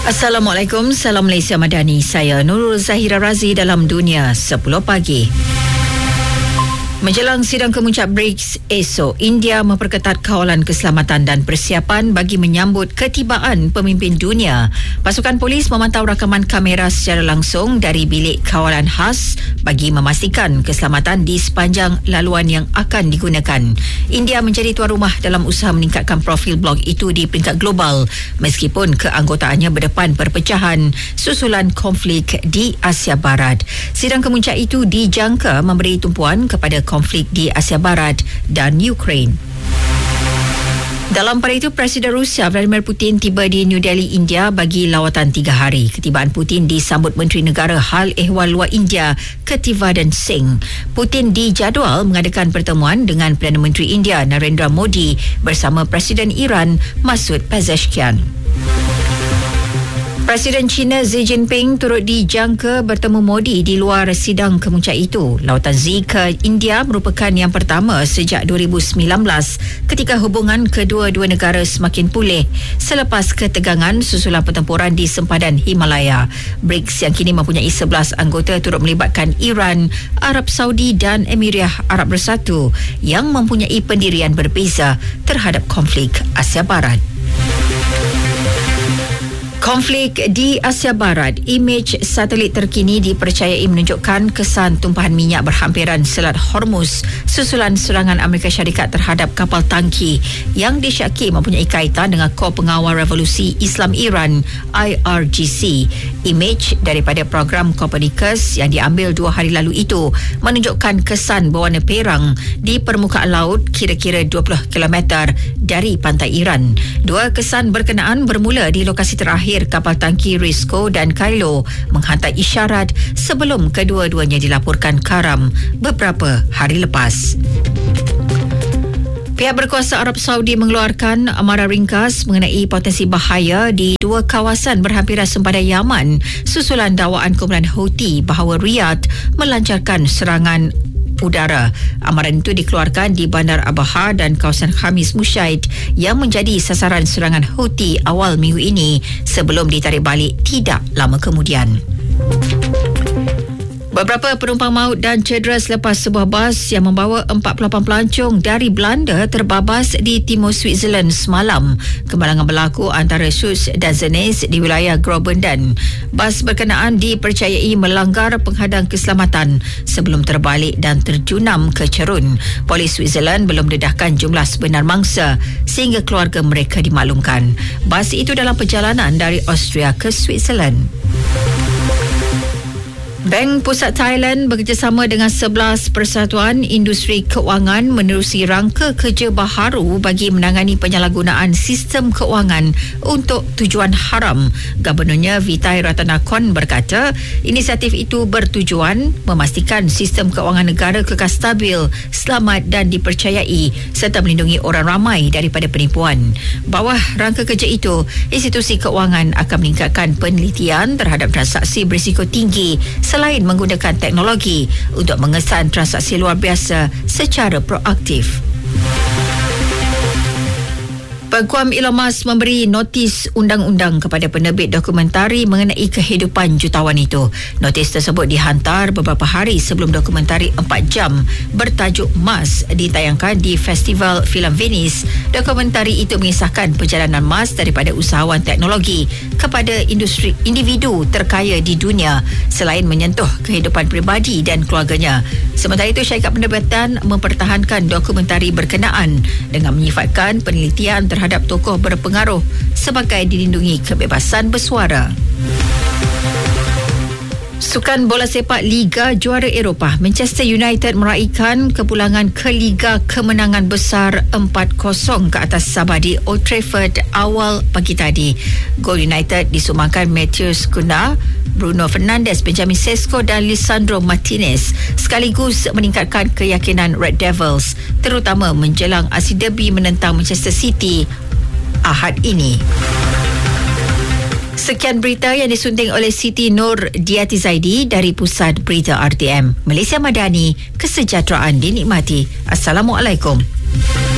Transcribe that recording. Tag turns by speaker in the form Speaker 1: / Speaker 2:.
Speaker 1: Assalamualaikum, salam Malaysia Madani. Saya Nurul Zahira Razi dalam Dunia 10 Pagi. Menjelang sidang kemuncak BRICS esok, India memperketat kawalan keselamatan dan persiapan bagi menyambut ketibaan pemimpin dunia. Pasukan polis memantau rakaman kamera secara langsung dari bilik kawalan khas bagi memastikan keselamatan di sepanjang laluan yang akan digunakan. India menjadi tuan rumah dalam usaha meningkatkan profil blog itu di peringkat global meskipun keanggotaannya berdepan perpecahan susulan konflik di Asia Barat. Sidang kemuncak itu dijangka memberi tumpuan kepada konflik di Asia Barat dan Ukraine. Dalam pada itu, Presiden Rusia Vladimir Putin tiba di New Delhi, India bagi lawatan 3 hari. Ketibaan Putin disambut Menteri Negara Hal Ehwal Luar India Ketivadan Singh. Putin dijadual mengadakan pertemuan dengan Perdana Menteri India Narendra Modi bersama Presiden Iran Masoud Pezeshkian. Presiden China Xi Jinping turut dijangka bertemu Modi di luar sidang kemuncak itu. Lawatan Xi ke India merupakan yang pertama sejak 2019 ketika hubungan kedua-dua negara semakin pulih selepas ketegangan susulan pertempuran di sempadan Himalaya. BRICS yang kini mempunyai 11 anggota turut melibatkan Iran, Arab Saudi dan Emirat Arab Bersatu yang mempunyai pendirian berbeza terhadap konflik Asia Barat. Konflik di Asia Barat, imej satelit terkini dipercayai menunjukkan kesan tumpahan minyak berhampiran Selat Hormuz susulan serangan Amerika Syarikat terhadap kapal tangki yang disyaki mempunyai kaitan dengan Kor Pengawal Revolusi Islam Iran IRGC. Imej daripada program Copernicus yang diambil 2 hari lalu itu menunjukkan kesan berwarna perang di permukaan laut kira-kira 20 km dari pantai Iran. 2 kesan berkenaan bermula di lokasi terakhir kapal tangki Risco dan Kailo menghantar isyarat sebelum kedua-duanya dilaporkan karam beberapa hari lepas. Pihak berkuasa Arab Saudi mengeluarkan amaran ringkas mengenai potensi bahaya di 2 kawasan berhampiran sempadan Yaman susulan dakwaan kumpulan Houthi bahawa Riyadh melancarkan serangan udara. Amaran itu dikeluarkan di Bandar Abha dan kawasan Khamis Mushaid yang menjadi sasaran serangan Houthi awal minggu ini sebelum ditarik balik tidak lama kemudian. Beberapa penumpang maut dan cedera selepas sebuah bas yang membawa 48 pelancong dari Belanda terbabas di timur Switzerland semalam. Kemalangan berlaku antara Sus dan Zernez di wilayah Graubünden. Bas berkenaan dipercayai melanggar penghadang keselamatan sebelum terbalik dan terjunam ke cerun. Polis Switzerland belum dedahkan jumlah sebenar mangsa sehingga keluarga mereka dimaklumkan. Bas itu dalam perjalanan dari Austria ke Switzerland. Bank Pusat Thailand bekerjasama dengan 11 persatuan industri kewangan menerusi rangka kerja baharu bagi menangani penyalahgunaan sistem kewangan untuk tujuan haram. Gubernurnya Vitai Ratanakon berkata, inisiatif itu bertujuan memastikan sistem kewangan negara kekal stabil, selamat dan dipercayai serta melindungi orang ramai daripada penipuan. Bawah rangka kerja itu, institusi kewangan akan meningkatkan penelitian terhadap transaksi berisiko tinggi selain menggunakan teknologi untuk mengesan transaksi luar biasa secara proaktif. Peguam Elon Musk memberi notis undang-undang kepada penerbit dokumentari mengenai kehidupan jutawan itu. Notis tersebut dihantar beberapa hari sebelum dokumentari 4 jam bertajuk Musk ditayangkan di Festival Filem Venice. Dokumentari itu mengisahkan perjalanan Musk daripada usahawan teknologi kepada industri individu terkaya di dunia selain menyentuh kehidupan peribadi dan keluarganya. Sementara itu, syarikat penerbitan mempertahankan dokumentari berkenaan dengan menyifatkan penelitian terhadap tokoh berpengaruh sebagai dilindungi kebebasan bersuara. Sukan bola sepak Liga Juara Eropah, Manchester United meraihkan kepulangan ke Liga kemenangan besar 4-0 ke atas Sabah di Old Trafford awal pagi tadi. Gol United disumbangkan Matheus Cunha, Bruno Fernandes, Benjamin Sesko dan Lisandro Martinez sekaligus meningkatkan keyakinan Red Devils terutama menjelang aksi derby menentang Manchester City Ahad ini. Sekian berita yang disunting oleh Siti Nur Diati Zaidi dari Pusat Berita RTM. Malaysia Madani, kesejahteraan dinikmati. Assalamualaikum.